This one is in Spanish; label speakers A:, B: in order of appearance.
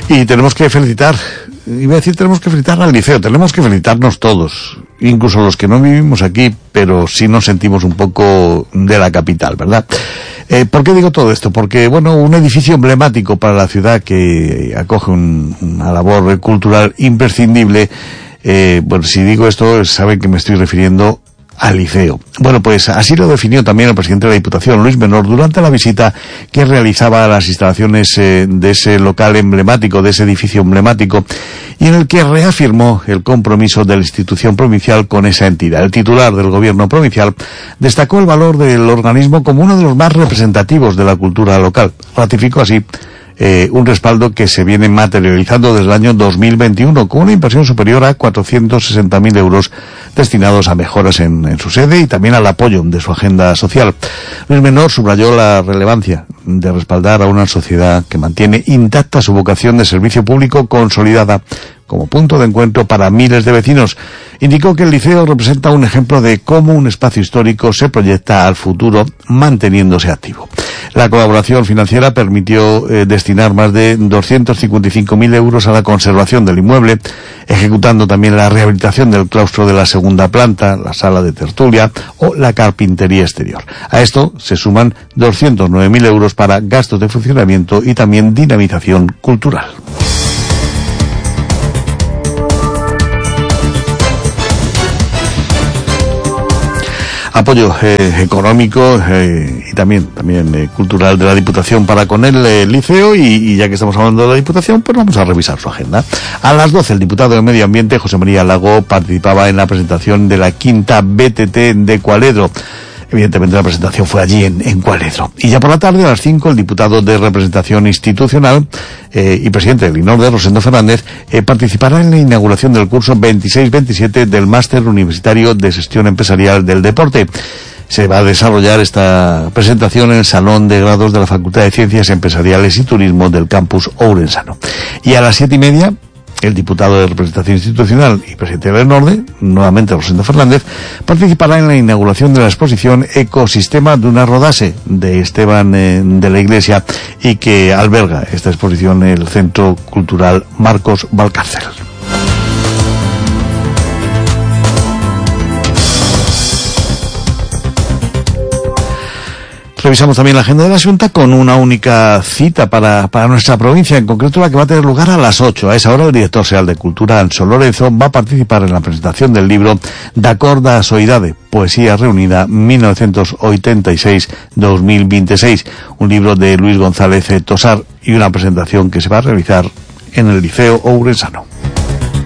A: Y tenemos que felicitar al liceo, tenemos que felicitarnos todos, incluso los que no vivimos aquí, pero sí nos sentimos un poco de la capital, ¿verdad? ¿Por qué digo todo esto? Porque, bueno, un edificio emblemático para la ciudad que acoge una labor cultural imprescindible, bueno, si digo esto, saben que me estoy refiriendo al liceo. Bueno, pues así lo definió también el presidente de la Diputación, Luis Menor, durante la visita que realizaba a las instalaciones de ese local emblemático, de ese edificio emblemático, y en el que reafirmó el compromiso de la institución provincial con esa entidad. El titular del gobierno provincial destacó el valor del organismo como uno de los más representativos de la cultura local. Ratificó así un respaldo que se viene materializando desde el año 2021 con una inversión superior a 460.000 euros destinados a mejoras en su sede y también al apoyo de su agenda social. Luis Menor subrayó la relevancia de respaldar a una sociedad que mantiene intacta su vocación de servicio público consolidada como punto de encuentro para miles de vecinos. Indicó que el liceo representa un ejemplo de cómo un espacio histórico se proyecta al futuro manteniéndose activo. La colaboración financiera permitió destinar más de 255.000 euros a la conservación del inmueble, ejecutando también la rehabilitación del claustro de la segunda planta, la sala de tertulia o la carpintería exterior. A esto se suman 209.000 euros para gastos de funcionamiento y también dinamización cultural. Apoyo económico y también cultural de la Diputación para con el liceo y ya que estamos hablando de la Diputación, pues vamos a revisar su agenda. A las 12 el diputado de Medio Ambiente, José María Lago, participaba en la presentación de la quinta BTT de Cualedro. Evidentemente la presentación fue allí en Cualedro. Y ya por la tarde, a las 5, el diputado de Representación Institucional y presidente del INORDE, Rosendo Fernández, participará en la inauguración del curso 26-27 del Máster Universitario de Gestión Empresarial del Deporte. Se va a desarrollar esta presentación en el Salón de Grados de la Facultad de Ciencias Empresariales y Turismo del campus ourensano. Y a las 7:30, el diputado de Representación Institucional y presidente del INORDE, nuevamente Rosendo Fernández, participará en la inauguración de la exposición Ecosistema de una Rodase de Esteban de la Iglesia y que alberga esta exposición el Centro Cultural Marcos Valcárcel. Revisamos también la agenda de la Xunta con una única cita para nuestra provincia, en concreto la que va a tener lugar a las 8. A esa hora el director xeral de Cultura, Anxo Lorenzo, va a participar en la presentación del libro D'acord da Soidade, Poesía Reunida 1986-2026, un libro de Luis González Tosar y una presentación que se va a realizar en el Liceo Ourensano.